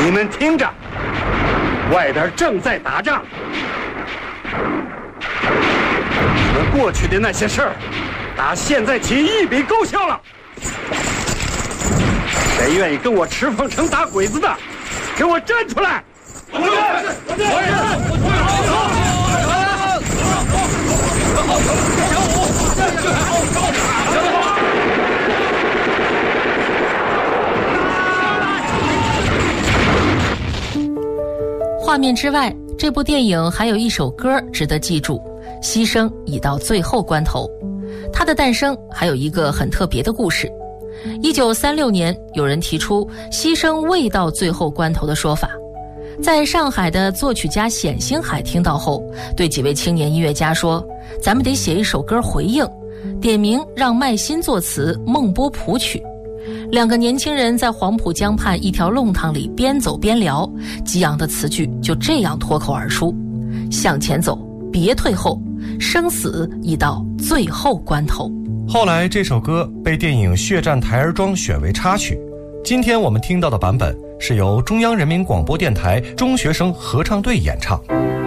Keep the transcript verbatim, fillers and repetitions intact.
你们听着，外边正在打仗，你们过去的那些事儿，打现在起一笔勾销了。谁愿意跟我持凤城打鬼子的，给我站出来！我愿，我愿， 画面之外，这部电影还有一首歌值得记住，牺牲已到最后关头。它的诞生还有一个很特别的故事。一九三六年，有人提出牺牲未到最后关头的说法。在上海的作曲家冼星海听到后，对几位青年音乐家说，咱们得写一首歌回应，点名让麦新作词，孟波谱曲。两个年轻人在黄浦江畔一条弄堂里边走边聊，激昂的词句就这样脱口而出：向前走，别退后，生死已到最后关头。 后来这首歌被电影《血战台儿庄》选为插曲。今天我们听到的版本是由中央人民广播电台中学生合唱队演唱。